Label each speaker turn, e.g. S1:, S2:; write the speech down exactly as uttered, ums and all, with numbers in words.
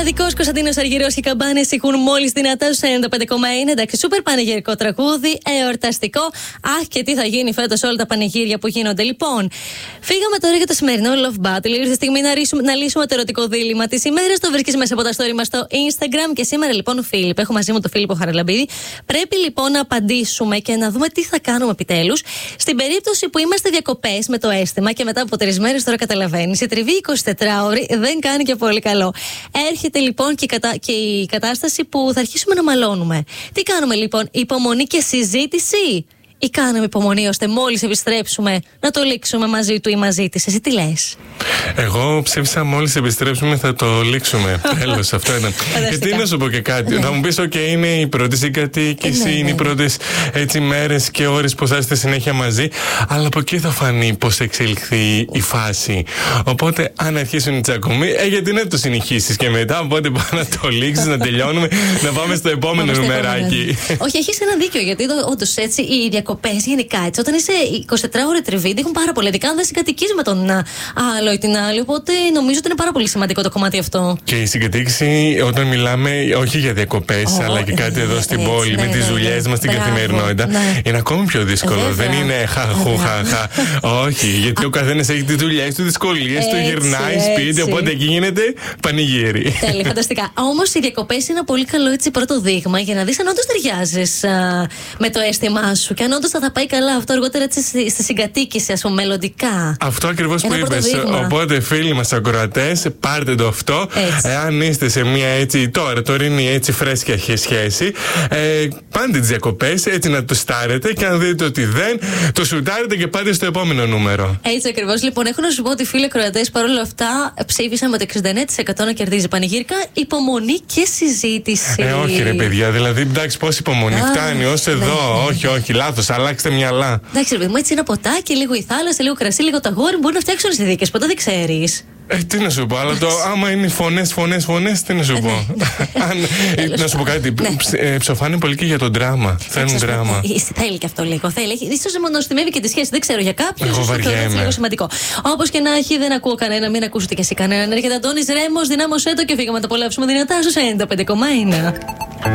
S1: Μοναδικός Κωνσταντίνος Αργυρός και οι καμπάνες ηχούν μόλις δυνατά στους ενενήντα πέντε κόμμα ένα. Εντάξει, σούπερ πανηγυρικό τραγούδι, εορταστικό. Αχ, και τι θα γίνει φέτος όλα τα πανηγύρια που γίνονται. Λοιπόν, φύγαμε τώρα για το σημερινό Love Battle. Ήρθε η στιγμή να, ρίσουμε, να λύσουμε το ερωτικό δίλημμα της ημέρας. Το βρίσκεις μέσα από τα story μας στο Instagram. Και σήμερα λοιπόν, Φίλιπ, έχω μαζί μου τον Φίλιππο Χαραλαμπίδη. Πρέπει λοιπόν να απαντήσουμε και να δούμε τι θα κάνουμε επιτέλους. Στην περίπτωση που είμαστε διακοπές με το αίσθημα και μετά από τρεις μέρες, τώρα καταλαβαίνεις, η τριβή εικοσιτετράωρη δεν κάνει και πολύ καλό. Έρχεται λοιπόν και η, κατα... και η κατάσταση που θα αρχίσουμε να μαλώνουμε. Τι κάνουμε λοιπόν, υπομονή και συζήτηση, ή κάνουμε υπομονή ώστε μόλις επιστρέψουμε να το λήξουμε μαζί του ή μαζί της? Εσύ τι λες?
S2: Εγώ ψήφισα μόλις επιστρέψουμε θα το λήξουμε. Τέλος, αυτό ήταν. Γιατί να σου πω και κάτι. Ναι. Θα μου πεις, OK, είναι η πρώτη συγκατοίκηση, ναι, ναι, είναι οι πρώτες έτσι μέρες και ώρες που θα είστε συνέχεια μαζί. Αλλά από εκεί θα φανεί πώς εξελιχθεί η φάση. Οπότε, αν αρχίσουν οι τσακωμοί, ε, γιατί να το συνεχίσεις και μετά. Οπότε, πάει να το λήξεις, να τελειώνουμε, να πάμε στο επόμενο νουμεράκι.
S1: Όχι, έχεις ένα δίκιο, γιατί όντως έτσι οι διακοπές γενικά έτσι, όταν είσαι εικοσιτετράωρη τριβή, έχουν πάρα πολλά. Ειδικά αν δεν συγκατοικείς με τον άλλο ή την άλλη. Οπότε νομίζω ότι είναι πάρα πολύ σημαντικό το κομμάτι αυτό.
S2: Και η συγκατοίκηση, όταν μιλάμε όχι για διακοπές, oh, αλλά και κάτι ε, εδώ στην έτσι, πόλη, ναι, με τις δουλειές ναι, μας, την καθημερινότητα, ναι, είναι ακόμη πιο δύσκολο. Ε, δεν είναι χαχού, χαχά. Όχι, γιατί ο καθένας έχει τις δουλειές του, δυσκολίες του, γυρνάει σπίτι, οπότε εκεί γίνεται πανηγύρι.
S1: Τέλεια, φανταστικά. Όμως οι διακοπές είναι ένα πολύ καλό έτσι πρώτο δείγμα για να δεις αν όντως ταιριάζεις με το αίσθημά σου και αν όντως θα, θα πάει καλά αυτό αργότερα έτσι, στη συγκατοίκηση, ας πούμε, μελλοντικά.
S2: Αυτό ακριβώς που είπες. Οπότε, φίλοι μας ακροατές, πάρτε το αυτό. Εάν είστε σε μια έτσι τώρα, τωρινή έτσι φρέσκια σχέση, ε, πάντε τις διακοπές έτσι να το στάρετε και αν δείτε ότι δεν, το σουτάρετε και πάτε στο επόμενο νούμερο.
S1: Έτσι ακριβώς. Λοιπόν, έχω να σου πω ότι φίλοι ακροατές παρόλα αυτά ψήφισαν με το εξήντα εννέα τοις εκατό να κερδίζει πανηγύρικα. Υπομονή και συζήτηση.
S2: Ε, όχι, ρε παιδιά, δηλαδή εντάξει, πώς υπομονή, ah, φτάνει ως εδώ. Ναι. Όχι, όχι, λάθος, αλλάξτε μυαλά.
S1: Εντάξει, ρε παιδί μου, έτσι ένα ποτάκι, λίγο η θάλασσα, λίγο κρασί, λίγο ταγόρι μπορεί να φτιάξουν συνθήκες. Ποτέ δεν ξέρεις.
S2: Ε, τι να σου πω, αλλά το άμα είναι φωνές, φωνές, φωνές, τι να σου πω. Αν, να σου πω κάτι, ναι. Ψοφάνε πολύ και για τον δράμα. Θέλουν δράμα.
S1: Θέλει και αυτό λίγο. Θέλει. Ίσως μονοστιμεύει και τη σχέση. Δεν ξέρω για κάποιους.
S2: Εγώ βαριέμαι.
S1: Λίγο σημαντικό. Όπως και να έχει, δεν ακούω κανένα, μην ακούσετε κι εσύ κανέναν. Έρχεται Αντώνης Ρέμος, δυνάμωσέ το και φύγαμε να το απολαύσουμε δυνατά στους ενενήντα πέντε κόμμα ένα.